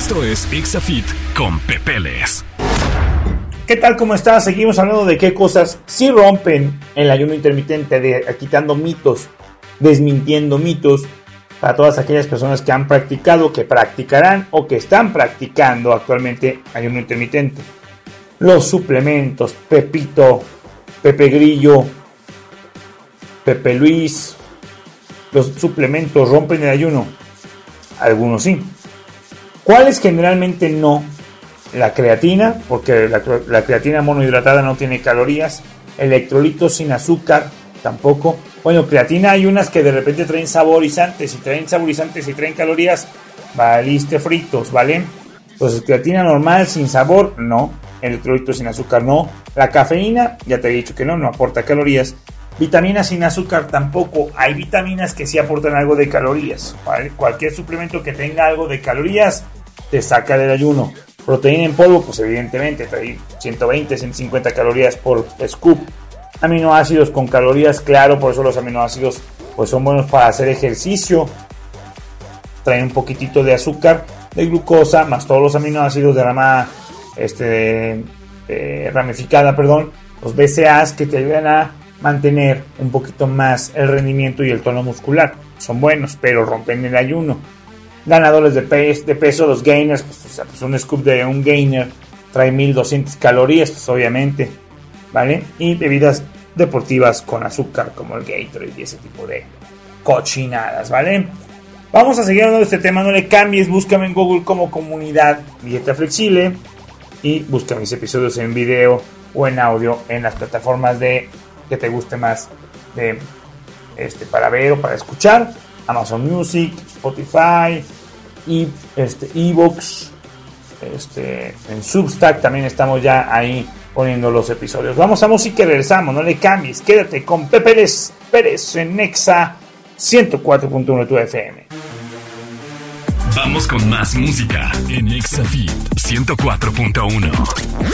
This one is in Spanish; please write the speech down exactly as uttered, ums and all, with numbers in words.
Esto es Exafit con Pepeles. ¿Qué tal? ¿Cómo estás? Seguimos hablando de qué cosas sí rompen el ayuno intermitente, de, quitando mitos, desmintiendo mitos para todas aquellas personas que han practicado, que practicarán o que están practicando actualmente ayuno intermitente. Los suplementos, Pepito, Pepe Grillo, Pepe Luis, los suplementos rompen el ayuno. Algunos sí. ¿Cuáles generalmente no? La creatina, porque la, la creatina monohidratada no tiene calorías. Electrolitos sin azúcar, tampoco. Bueno, creatina hay unas que de repente traen saborizantes. Si traen saborizantes y traen calorías, valiste fritos, ¿vale? Entonces, creatina normal, sin sabor, no. Electrolitos sin azúcar, no. La cafeína, ya te he dicho que no, no aporta calorías. Vitaminas sin azúcar tampoco. Hay vitaminas que sí aportan algo de calorías, ¿vale? Cualquier suplemento que tenga algo de calorías te saca del ayuno. Proteína en polvo, pues evidentemente trae ciento veinte, ciento cincuenta calorías por scoop. Aminoácidos con calorías, claro, por eso los aminoácidos pues son buenos para hacer ejercicio. Traen un poquitito de azúcar, de glucosa, más todos los aminoácidos de rama este, eh, ramificada, perdón, los B C A A s que te ayudan a mantener un poquito más el rendimiento y el tono muscular. Son buenos, pero rompen el ayuno. Ganadores de, pe- de peso, los gainers, pues, o sea, pues un scoop de un gainer trae mil doscientas calorías, pues obviamente, ¿vale? Y bebidas deportivas con azúcar, como el Gatorade y ese tipo de cochinadas, ¿vale? Vamos a seguir hablando de este tema, no le cambies, búscame en Google como Comunidad Dieta Flexible y busca mis episodios en video o en audio en las plataformas de que te guste más de este para ver o para escuchar. Amazon Music, Spotify y este iVoox, este en Substack también estamos ya ahí poniendo los episodios. Vamos a música y regresamos, no le cambies, quédate con Pepe Pérez, Pérez en Nexa ciento cuatro punto uno tu F M. Vamos con más música en Exafit ciento cuatro punto uno.